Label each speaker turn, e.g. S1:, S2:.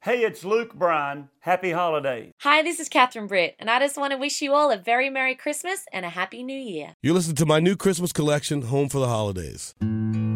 S1: Hey, it's Luke Bryan. Happy holidays.
S2: Hi, this is Catherine Britt, and I just want to wish you all a very Merry Christmas and a Happy New Year.
S3: You're listening to my new Christmas collection, Home for the Holidays.